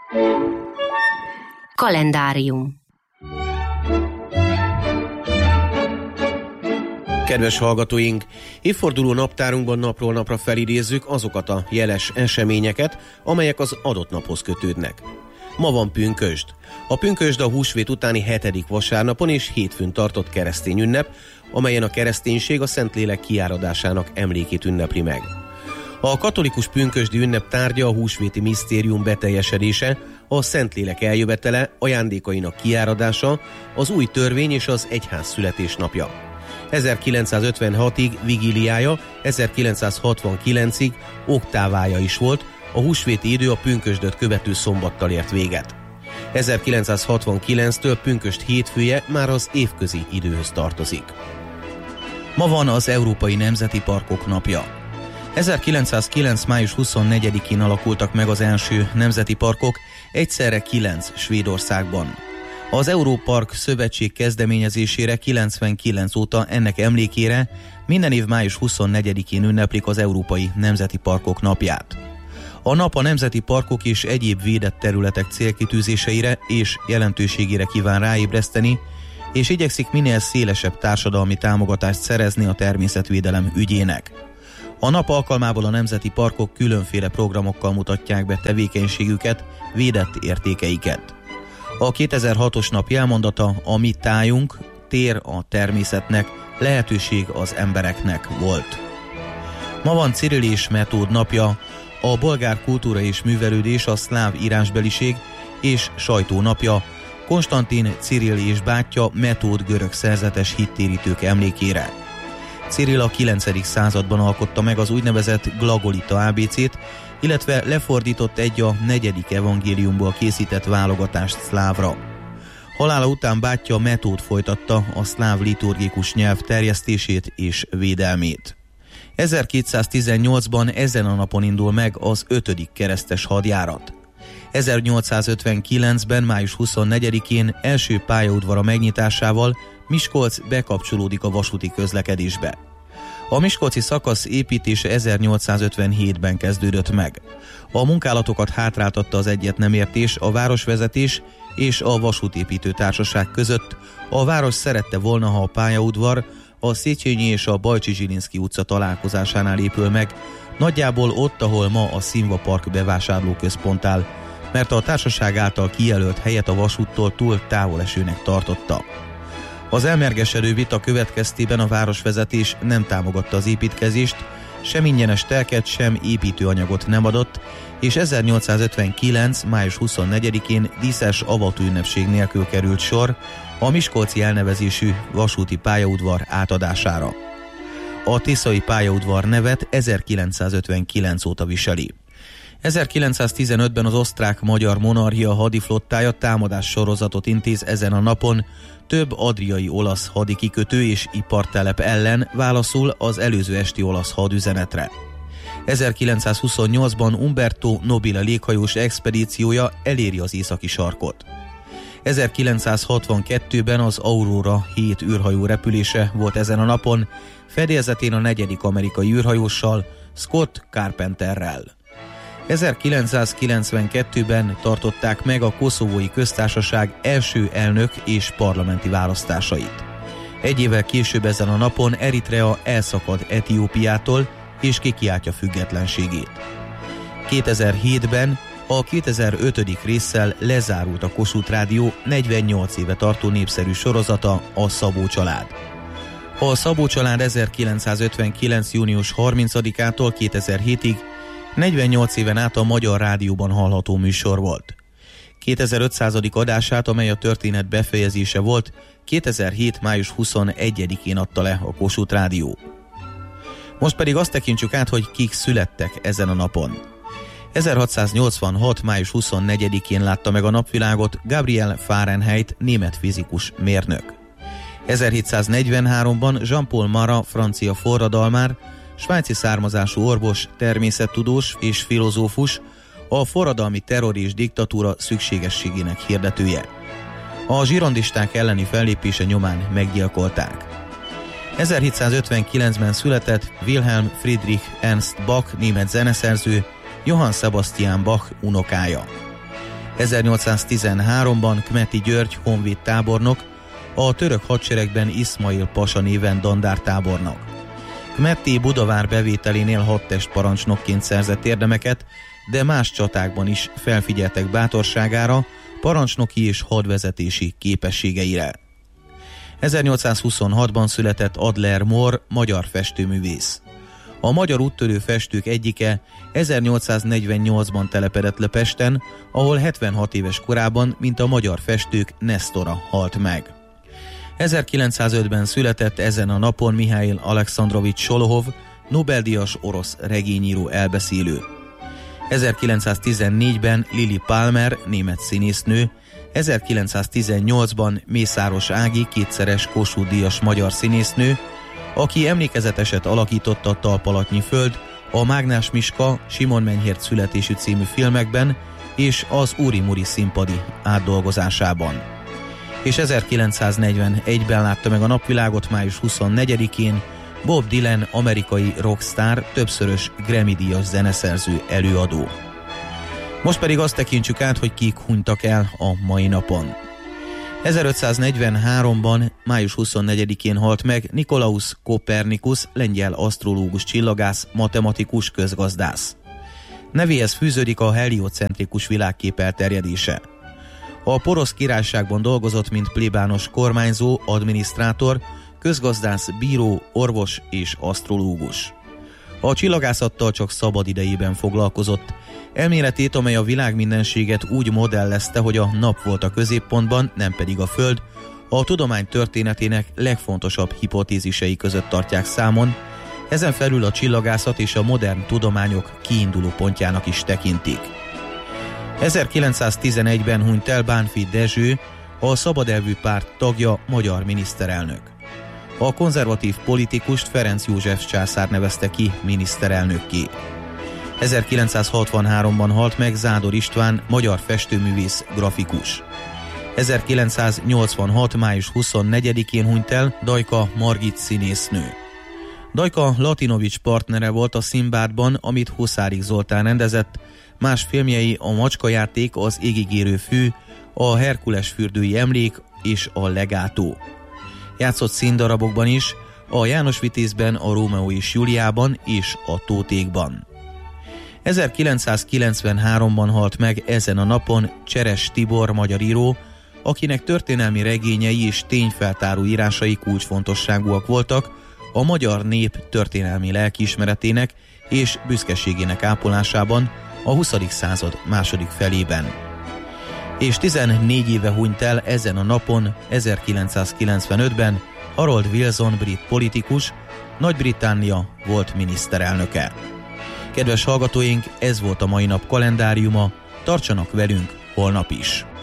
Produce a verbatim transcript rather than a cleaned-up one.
Kalendárium. Kedves hallgatóink, évforduló naptárunkban napról napra felidézzük azokat a jeles eseményeket, amelyek az adott naphoz kötődnek. Ma van pünkösd. A pünkösd a húsvét utáni hetedik vasárnapon és hétfőn tartott keresztény ünnep, amelyen a kereszténység a Szentlélek kiáradásának emlékét ünnepli meg. A katolikus pünkösdi ünnep tárgya a húsvéti misztérium beteljesedése, a Szentlélek eljövetele, ajándékainak kiáradása, az új törvény és az egyház születésnapja. ezerkilencszázötvenhatig vigíliája, ezerkilencszázhatvankilencig oktávája is volt, a húsvéti idő a pünkösdöt követő szombattal ért véget. ezerkilencszázhatvankilenctől pünkösd hétfője már az évközi időhöz tartozik. Ma van az Európai Nemzeti Parkok napja. ezerkilencszázkilenc. május huszonnegyedikén alakultak meg az első nemzeti parkok, egyszerre kilenc Svédországban. Az Európark Szövetség kezdeményezésére kilencvenkilenc óta ennek emlékére minden év május huszonnegyedikén ünneplik az Európai Nemzeti Parkok napját. A nap a nemzeti parkok és egyéb védett területek célkitűzéseire és jelentőségére kíván ráébreszteni, és igyekszik minél szélesebb társadalmi támogatást szerezni a természetvédelem ügyének. A nap alkalmából a nemzeti parkok különféle programokkal mutatják be tevékenységüket, védett értékeiket. A kétezer-hatos nap jelmondata a mi tájunk, tér a természetnek, lehetőség az embereknek volt. Ma van Cirill és Metód napja, a bolgár kultúra és művelődés, a szláv írásbeliség és sajtó napja, Konstantin, Cirill és bátyja Metód görög szerzetes hittérítők emlékére. Cirill a kilencedik században alkotta meg az úgynevezett glagolita á bé cét, illetve lefordított egy a negyedik evangéliumból készített válogatást szlávra. Halála után bátyja Metód folytatta a szláv liturgikus nyelv terjesztését és védelmét. ezerkétszáztizennyolcban ezen a napon indul meg az ötödik keresztes hadjárat. ezernyolcszázötvenkilencben. május huszonnegyedikén első pályaudvara megnyitásával Miskolc bekapcsolódik a vasúti közlekedésbe. A miskolci szakasz építése ezernyolcszázötvenhétben kezdődött meg. A munkálatokat hátráltatta az egyetnemértés a városvezetés és a vasútépítő társaság között. A város szerette volna, ha a pályaudvar a Széchenyi és a Bajcsi-Zsilinszky utca találkozásánál épül meg, nagyjából ott, ahol ma a Színva Park bevásárlóközpont áll, mert a társaság által kijelölt helyet a vasúttól túl távol esőnek tartotta. Az elmergesedő vita következtében a városvezetés nem támogatta az építkezést, sem ingyenes telket, sem építőanyagot nem adott, és ezernyolcszázötvenkilenc. május huszonnegyedikén díszes avatóünnepség nélkül került sor a miskolci elnevezésű vasúti pályaudvar átadására. A tiszai pályaudvar nevet ezerkilencszázötvenkilenc óta viseli. ezerkilencszáztizenötben az osztrák-magyar monarchia hadiflottája támadás sorozatot intéz ezen a napon több adriai olasz hadikikötő és ipartelep ellen, válaszul az előző esti olasz hadüzenetre. ezerkilencszázhuszonnyolcban Umberto Nobile léghajós expedíciója eléri az északi sarkot. ezerkilencszázhatvankettőben az Aurora hét űrhajó repülése volt ezen a napon, fedélzetén a negyedik amerikai űrhajóssal, Scott Carpenterrel. ezerkilencszázkilencvenkettőben tartották meg a Koszovói Köztársaság első elnök és parlamenti választásait. Egy évvel később ezen a napon Eritrea elszakad Etiópiától és kikiáltja függetlenségét. kétezer-hétben a kétezer-ötödik résszel lezárult a Kossuth Rádió negyvennyolc éve tartó népszerű sorozata, a Szabó család. A Szabó család ezerkilencszázötvenkilenc. június harmincadikától kétezer-hétig negyvennyolc éven át a Magyar Rádióban hallható műsor volt. kétezer-ötszázadik adását, amely a történet befejezése volt, kétezer-hét. május huszonegyedikén adta le a Kossuth Rádió. Most pedig azt tekintsük át, hogy kik születtek ezen a napon. ezerhatszáznyolcvanhat. május huszonnegyedikén látta meg a napvilágot Gabriel Fahrenheit, német fizikus mérnök. ezerhétszáznegyvenháromban Jean-Paul Marat, francia forradalmár, svájci származású orvos, természettudós és filozófus, a forradalmi terror és diktatúra szükségességének hirdetője. A zsirondisták elleni fellépése nyomán meggyilkolták. ezerhétszázötvenkilencben született Wilhelm Friedrich Ernst Bach, német zeneszerző, Johann Sebastian Bach unokája. ezernyolcszáztizenháromban Kmeti György honvéd tábornok, a török hadseregben Iszmail Pasa néven dandártábornok. Kmeti Budavár bevételénél hadtestparancsnokként szerzett érdemeket, de más csatákban is felfigyeltek bátorságára, parancsnoki és hadvezetési képességeire. ezernyolcszázhuszonhatban született Adler Mór, magyar festőművész. A magyar úttörő festők egyike ezernyolcszáznegyvennyolcban telepedett le Pesten, ahol hetvenhat éves korában, mint a magyar festők Nestora halt meg. ezerkilencszázötben született ezen a napon Mihail Alekszandrovics Solohov, Nobel-díjas orosz regényíró elbeszélő. ezerkilencszáztizennégyben Lili Palmer, német színésznő, ezerkilencszáztizennyolcban Mészáros Ági, kétszeres Kossuth-díjas magyar színésznő, aki emlékezeteset alakított a Talpalatnyi föld, a Mágnás Miska, Simon Menyhért születésű című filmekben és az Úri Muri színpadi átdolgozásában. És ezerkilencszáznegyvenegyben látta meg a napvilágot május huszonnegyedikén Bob Dylan, amerikai rockstar, többszörös Grammy-díjas zeneszerző, előadó. Most pedig azt tekintsük át, hogy kik hunytak el a mai napon. ezerötszáznegyvenháromban, május huszonnegyedikén halt meg Nikolaus Kopernikus, lengyel asztrológus, csillagász, matematikus, közgazdász. Nevéhez fűződik a heliocentrikus világkép elterjedése. A Porosz Királyságban dolgozott, mint plébános kormányzó, adminisztrátor, közgazdász, bíró, orvos és asztrológus. A csillagászattal csak szabad idejében foglalkozott. Elméletét, amely a világmindenséget úgy modellezte, hogy a nap volt a középpontban, nem pedig a föld, a tudomány történetének legfontosabb hipotézisei között tartják számon, ezen felül a csillagászat és a modern tudományok kiinduló pontjának is tekintik. ezerkilencszáztizenegyben hunyt el Bánffy Dezső, a Szabadelvű Párt tagja, magyar miniszterelnök. A konzervatív politikust Ferenc József császár nevezte ki miniszterelnökké. ezerkilencszázhatvanháromban halt meg Zádor István, magyar festőművész, grafikus. ezerkilencszáznyolcvanhat. május huszonnegyedikén hunyt el Dajka Margit színésznő. Dajka Latinovics partnere volt a Szimbádban, amit Huszárik Zoltán rendezett, más filmjei a Macskajáték, az Égigérő fű, a Herkules fürdői emlék és a Legátó. Játszott színdarabokban is, a János Vitézben, a Rómeó és Júliában és a Tótékban. ezerkilencszázkilencvenháromban halt meg ezen a napon Cseres Tibor, magyar író, akinek történelmi regényei és tényfeltáró írásai kulcsfontosságúak voltak a magyar nép történelmi lelkiismeretének és büszkeségének ápolásában a huszadik század második felében. És tizennégy éve hunyt el ezen a napon, ezerkilencszázkilencvenötben Harold Wilson, brit politikus, Nagy-Britannia volt miniszterelnöke. Kedves hallgatóink, ez volt a mai nap kalendáriuma, tartsanak velünk holnap is!